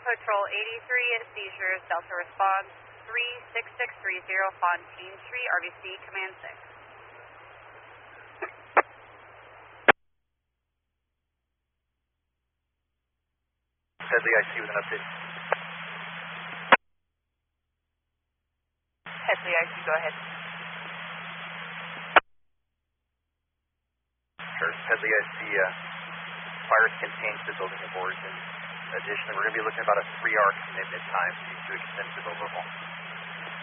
Patrol 83 seizures, Delta response 36630 Fontaine Street, RBC Command 6. Headley IC with an update. Headley IC, go ahead. Sure, Headley IC, fires contained to the building of origin. Additionally, we're going to be looking at about a 3-hour commitment time due to extensive overhaul.